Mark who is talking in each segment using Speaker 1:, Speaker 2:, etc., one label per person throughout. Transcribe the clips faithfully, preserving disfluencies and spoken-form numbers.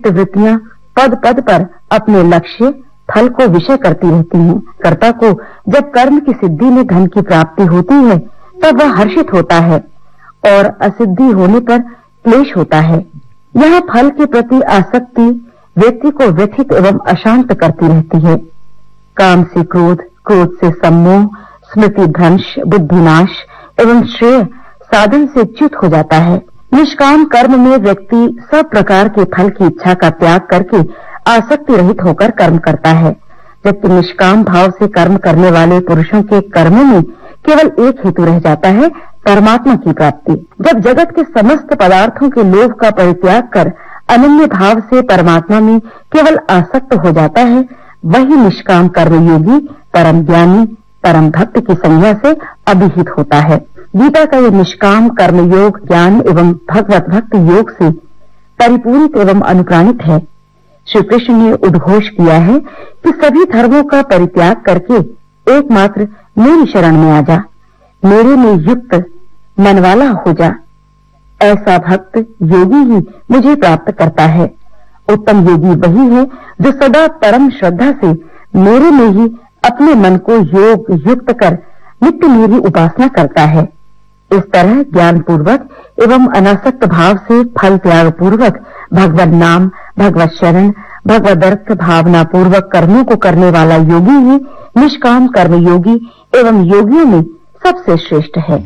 Speaker 1: चित्तवृत्तियां पद पद पर अपने लक्ष्य फल को विषय करती रहती हैं। कर्ता को जब कर्म की सिद्धि में धन की प्राप्ति होती है तब वह हर्षित होता है और असिद्धि होने पर क्लेश होता है। यह फल के प्रति आसक्ति व्यक्ति को व्यथित एवं अशांत करती रहती है। काम से क्रोध, क्रोध से सम्मोह, स्मृति भ्रंश, बुद्धिनाश एवं श्रेय साधन से च्युत हो जाता है। निष्काम कर्म में व्यक्ति सब प्रकार के फल की इच्छा का त्याग करके आसक्ति रहित होकर कर्म करता है, जबकि निष्काम भाव से कर्म करने वाले पुरुषों के कर्मों में केवल एक हेतु रह जाता है, परमात्मा की प्राप्ति। जब जगत के समस्त पदार्थों के लोभ का परित्याग कर अनन्य भाव से परमात्मा में केवल आसक्त हो जाता है, वही निष्काम कर्मयोगी परम ज्ञानी परम भक्त की संज्ञा से अभिहित होता है। गीता का ये निष्काम कर्मयोग ज्ञान एवं भगवत भक्त योग से परिपूरित एवं अनुप्राणित है। श्री कृष्ण ने उद्घोष किया है कि सभी धर्मों का परित्याग करके एकमात्र मेरी शरण में आ जा, मेरे में युक्त मन वाला हो जा। ऐसा भक्त योगी ही मुझे प्राप्त करता है। उत्तम योगी वही है जो सदा परम श्रद्धा से मेरे में ही अपने मन को योग युक्त कर नित्य मेरी उपासना करता है। इस तरह ज्ञान पूर्वक एवं अनासक्त भाव से फल त्याग पूर्वक भगवत नाम, भगवत शरण, भगवत अर्थ भावना पूर्वक कर्मों को करने वाला योगी ही निष्काम कर्म योगी एवं योगियों में सबसे श्रेष्ठ है।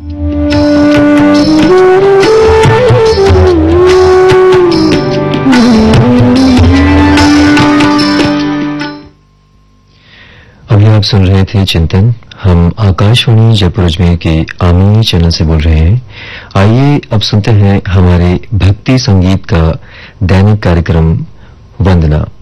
Speaker 2: अभी आप सुन रहे थे चिंतन। हम आकाशवाणी जयपुर अजमेर के आमिनी चैनल से बोल रहे हैं। आइए अब सुनते हैं हमारे भक्ति संगीत का दैनिक कार्यक्रम वंदना।